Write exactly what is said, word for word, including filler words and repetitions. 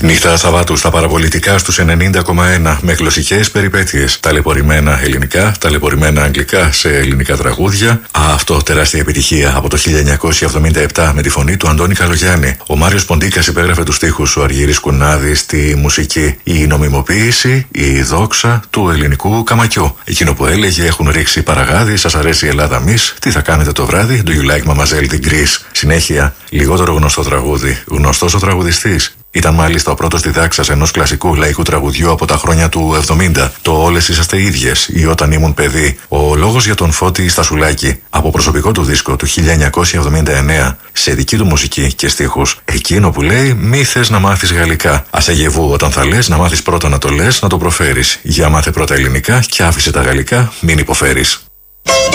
Νύχτα Σαββάτου στα παραπολιτικά στους ενενήντα κόμμα ένα με γλωσσικές περιπέτειες. Ταλαιπωρημένα ελληνικά, ταλαιπωρημένα αγγλικά σε ελληνικά τραγούδια. Αυτό τεράστια επιτυχία από το χίλια εννιακόσια εβδομήντα επτά με τη φωνή του Αντώνη Καλογιάννη. Ο Μάριος Ποντίκας υπέγραφε τους στίχους, ο Αργύρης Κουνάδης στη μουσική. Η νομιμοποίηση, η δόξα του ελληνικού καμακιού. Εκείνο που έλεγε: έχουν ρίξει παραγάδι, σας αρέσει η Ελλάδα μης, τι θα κάνετε το βράδυ, do you like Mademoiselle de Greece. Συνέχεια, λιγότερο γνωστό τραγούδι, γνωστός ο τραγουδιστής. Ήταν μάλιστα ο πρώτος διδάξας ενός κλασικού λαϊκού τραγουδιού από τα χρόνια του εβδομήντα. Το «Όλες είσαστε ίδιες» ή «Όταν ήμουν παιδί». Ο λόγος για τον Φώτη Στασουλάκη, από προσωπικό του δίσκο του χίλια εννιακόσια εβδομήντα εννέα, σε δική του μουσική και στίχους. Εκείνο που λέει: μη θες να μάθεις γαλλικά. Ας αγεβού όταν θα λες, να μάθεις πρώτα να το λες, να το προφέρεις. Για μάθε πρώτα ελληνικά και άφησε τα γαλλικά, μην υποφέρεις.